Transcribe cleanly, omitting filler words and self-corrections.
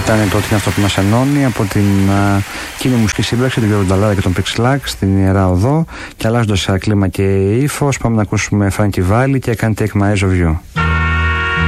Ήταν το ότι είναι αυτό που μας ενώνει από την κοινή μουσική σύμπραξη, τον Βιονταλάδα και τον Pixlax στην Ιερά Οδό. Και αλλάζοντας κλίμα και ύφος, πάμε να ακούσουμε Frankie Valli και I Can't Take My Eyes Off You.